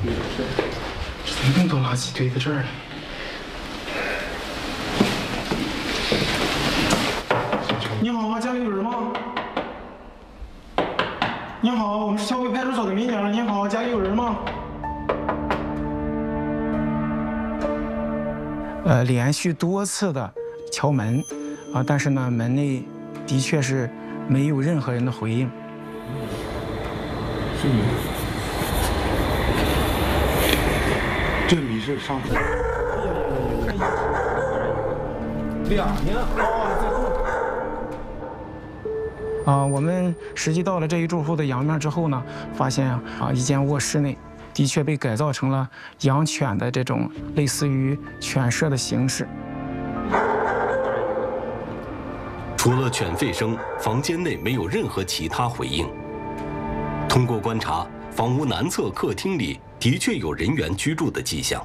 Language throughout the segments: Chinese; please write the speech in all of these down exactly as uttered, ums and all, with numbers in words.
这怎么那么多垃圾堆在这儿呢？你好，家里有人吗？你好，我们是桥北派出所的民警。你好，家里有人吗？呃，连续多次的敲门，啊，但是呢，门内的确是没有任何人的回应。 是你。这米是上次。两年啊，我们实际到了这一住户的阳面之后呢，发现啊，一间卧室内的确被改造成了养犬的这种类似于犬舍的形式。 除了犬吠声，房间内没有任何其他回应。通过观察，房屋南侧客厅里的确有人员居住的迹象。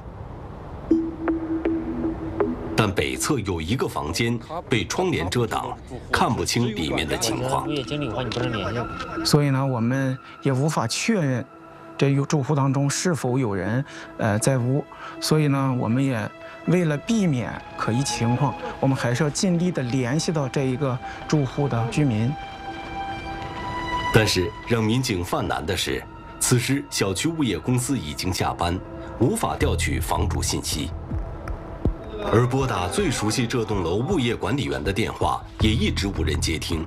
但北侧有一个房间被窗帘遮挡，看不清里面的情况。 物业经理的话，你不能联系。 所以呢，我们也无法确认这有住户当中是否有人呃在屋。所以呢，我们也为了避免可疑情况，我们还是要尽力的联系到这一个住户的居民。 但是让民警犯难的是，此时小区物业公司已经下班，无法调取房主信息。而拨打最熟悉这栋楼物业管理员的电话，也一直无人接听。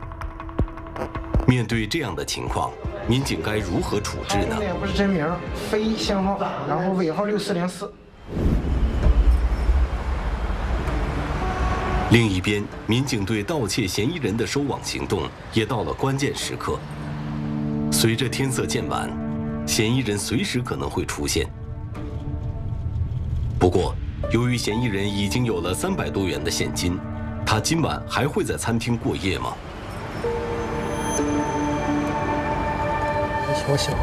面对这样的情况，民警该如何处置呢？ 不是真名，非姓号，然后尾号六四零四。 另一边，民警对盗窃嫌疑人的收网行动也到了关键时刻。随着天色渐晚，嫌疑人随时可能会出现。不过，由于嫌疑人已经有了三百多元的现金，他今晚还会在餐厅过夜吗？ 我想，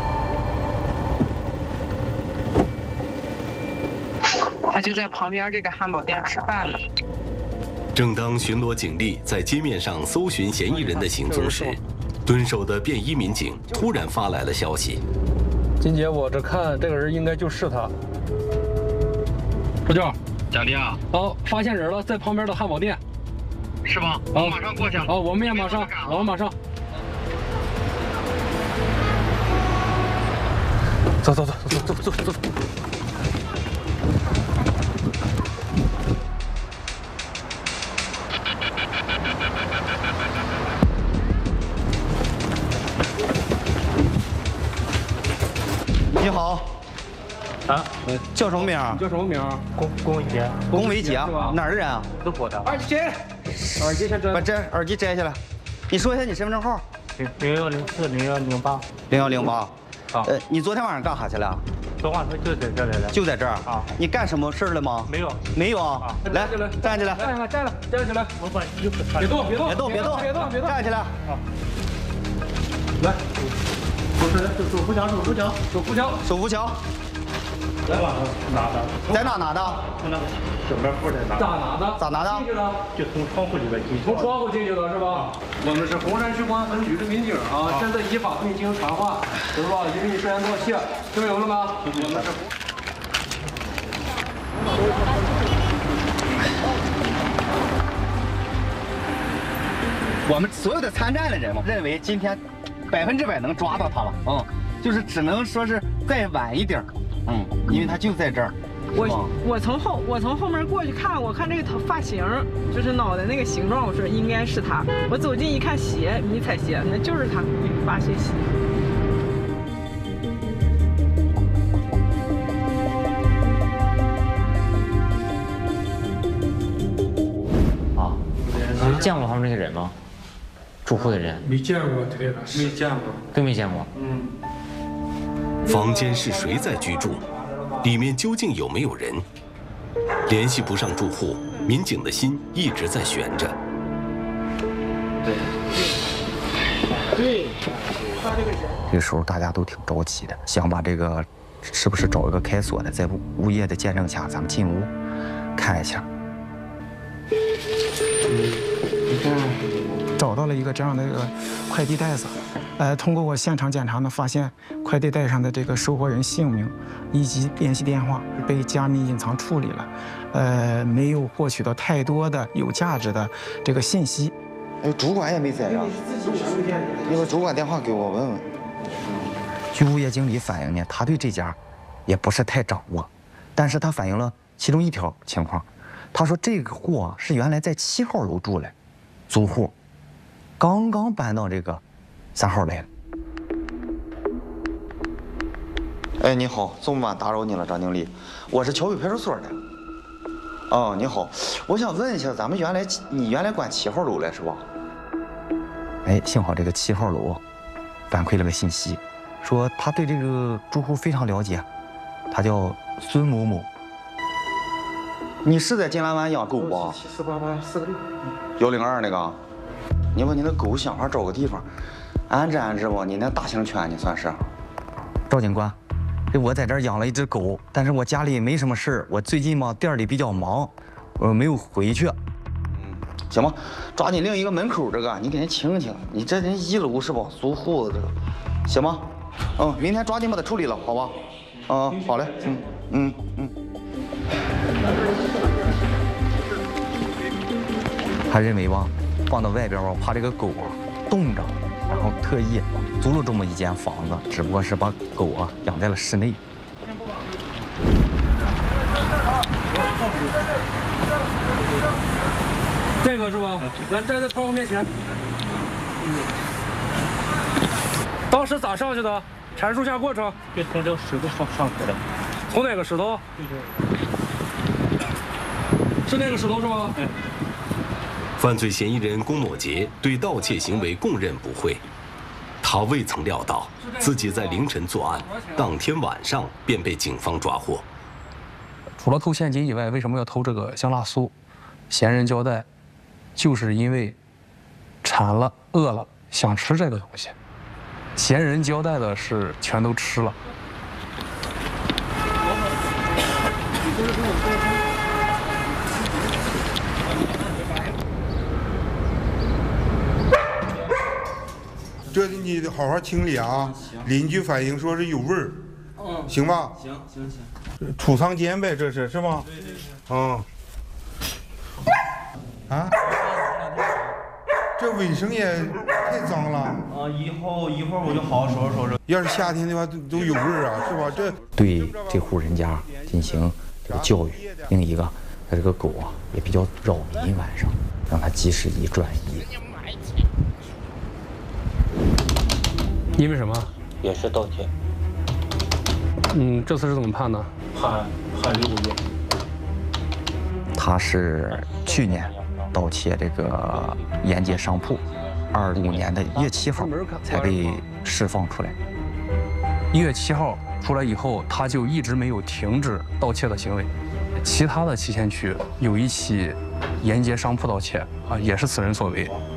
他就在旁边这个汉堡店吃饭呢。 正当巡逻警力在街面上搜寻嫌疑人的行踪时，蹲守的便衣民警突然发来了消息：“ 金姐，我这看这个人应该就是他。”副教， 贾迪啊！ 哦，发现人了，在旁边的汉堡店。 是吗？我马上过去。 哦，我们也马上，我们马上。走走走走走走走走。 你好。 啊， 叫什么名？ 叫什么名？ 龚龚伟杰。 龚伟杰，哪儿的人啊？ 淄博的。 耳机，耳机先摘。 把这耳机摘下来。你说一下你身份证号。 零零幺零四零幺零八。 零幺零八。 啊。 呃，你昨天晚上干啥去了？ 昨晚上就在这来了。 就在这儿啊？ 你干什么事了吗？ 没有。 没有啊？来，站起来。 站起来，站起来，站起来。 我把衣服穿。 别动，别动， 别动，别动， 别动，别动， 站起来。 啊。来，手手手扶墙，手扶墙，手扶墙， 手扶墙。 在网上拿的， 在哪拿的？ 从那个整边户里拿。 咋拿的？ 咋拿的？ 进去的， 就从窗户里边进去。 从窗户进去的是吧？我们是红山区公安分局的民警啊，现在依法对你进行传唤，知道吧？因为你涉嫌盗窃，听明白了吗？我们是。 我们所有的参战的人认为今天百分之百能抓到他了，嗯，就是只能说是再晚一点，嗯，因为他就在这儿。 我我从后我从后面过去看，我看这个头发型，就是脑袋那个形状，我说应该是他。我走近一看鞋，迷彩鞋，那就是他挖鞋鞋。 啊，你见过他们这个人吗？住户的人？ 没见过这个，没见过， 都没见过。 嗯。 房间是谁在居住？里面究竟有没有人？联系不上住户，民警的心一直在悬着。 对， 对，这个时候大家都挺着急的，想把这个是不是找一个开锁的，在物业的见证下，咱们进屋看一下。 你看。 找到了一个这样的一个快递袋子，呃，通过我现场检查呢，发现快递袋上的这个收货人姓名以及联系电话被加密隐藏处理了，呃，没有获取到太多的有价值的这个信息。 哎，主管也没在这儿，你把主管电话给我问问。据物业经理反映呢，他对这家也不是太掌握，但是他反映了其中一条情况，他说这个户啊是原来在七号楼住嘞，租户刚刚搬到这个三号来了。哎，你好，这么晚打扰你了，张经理，我是桥北派出所的。哦，你好，我想问一下，咱们原来你原来管七号楼来是吧？哎，幸好这个七号楼反馈了个信息，说他对这个住户非常了解，他叫孙某某。你是在金兰湾养狗吧？七四八八四个六，幺零二那个。你把你的狗想法找个地方安置安置吧，你那大型犬你算是。赵警官，这我在这儿养了一只狗，但是我家里没什么事儿，我最近嘛店里比较忙，我没有回去。嗯，行吧，抓紧另一个门口这个，你给人清清。你这人一楼是吧？租户这个，行吗？嗯，明天抓紧把它处理了，好吧？嗯，好嘞，嗯嗯嗯。他认为吧，放到外边吧，怕这个狗啊冻着，然后特意租了这么一间房子，只不过是把狗啊养在了室内。 这个是吧？咱站在窗户面前。当时咋上去的？阐述下过程。就从这个石头上上去的。从哪个石头？是那个石头是吗？嗯。 犯罪嫌疑人龚某杰对盗窃行为供认不讳，他未曾料到自己在凌晨作案，当天晚上便被警方抓获。 除了偷现金以外，为什么要偷这个香辣酥？嫌人交代，就是因为馋了、饿了，想吃这个东西。嫌人交代的是全都吃了。 这你得好好清理啊！邻居反映说是有味儿，嗯，行吧？行行行，储藏间呗，这是是吧？对对对。嗯。啊？这卫生也太脏了。 啊，以后一会儿我就好好收拾收拾。 要是夏天的话，都都有味儿啊，是吧？这对这户人家进行这个教育，另一个，他这个狗啊也比较扰民，晚上让它及时移转移。 因为什么？ 也是盗窃。 嗯，这次是怎么判的？ 判判六个月。 他是去年盗窃这个沿街商铺，二五年的一月七号才被释放出来。 一月七号出来以后，他就一直没有停止盗窃的行为。其他的七仙区有一起沿街商铺盗窃啊，也是此人所为。